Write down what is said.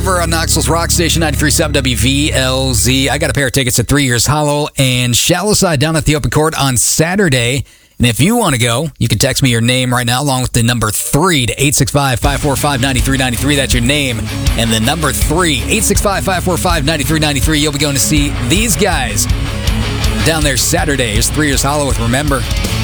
over on Knoxville's Rock Station 93.7 WVLZ. I got a pair of tickets at 3 Years Hollow and Shallow Side down at the Open Court on Saturday. And if you want to go, you can text me your name right now along with the number 3 to 865-545-9393. That's your name. And the number 3, 865-545-9393. You'll be going to see these guys down there Saturday. Here's 3 Years Hollow with Remember.